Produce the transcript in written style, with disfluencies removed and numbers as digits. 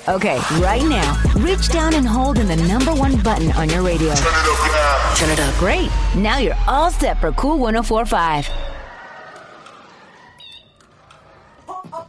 Okay, right now, reach down and hold in the number one button on your radio. Turn it up now. Turn it up. Great. Now you're all set for Cool 104.5.